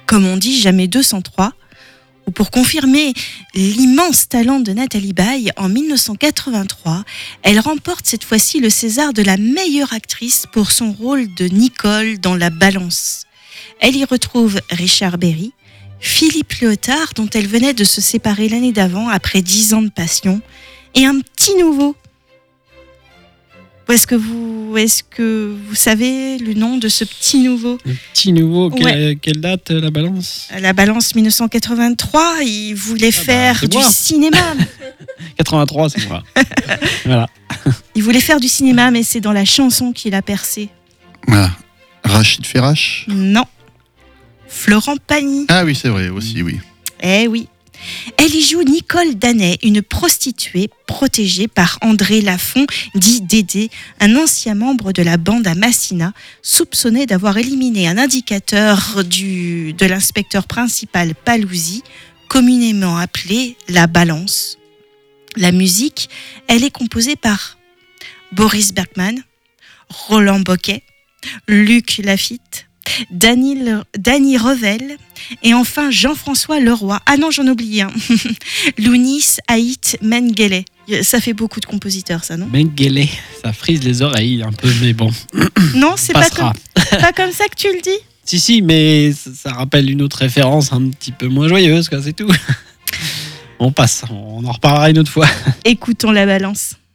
comme on dit, jamais 203. Ou pour confirmer l'immense talent de Nathalie Baye, en 1983, elle remporte cette fois-ci le César de la meilleure actrice pour son rôle de Nicole dans La Balance. Elle y retrouve Richard Berry, Philippe Léotard, dont elle venait de se séparer l'année d'avant après 10 ans de passion, et un petit nouveau. Est-ce que vous savez le nom de ce petit nouveau ? Un petit nouveau, Ouais. quelle date La Balance ? La Balance 1983, il voulait faire c'est du moi. cinéma. 83, c'est moi. Voilà. Il voulait faire du cinéma, mais c'est dans la chanson qu'il a percé. Ah, Rachid Ferrache. Non. Florent Pagny. Ah oui, c'est vrai aussi, oui. Eh oui. Elle y joue Nicole Danet, une prostituée protégée par André Lafont, dit Dédé, un ancien membre de la bande à Massina, soupçonné d'avoir éliminé un indicateur de l'inspecteur principal Palouzi, communément appelé la Balance. La musique, elle est composée par Boris Bergman, Roland Bocquet, Luc Lafitte, Dany Revel et enfin Jean-François Leroy. Ah non, j'en oublie un. Lounis Haït Mengele. Ça fait beaucoup de compositeurs, ça, non ? Mengele, ça frise les oreilles un peu, mais bon. Non, c'est Passera. pas comme ça que tu le dis ? Si, mais ça rappelle une autre référence un petit peu moins joyeuse, quoi, c'est tout. On passe, on en reparlera une autre fois. Écoutons La Balance.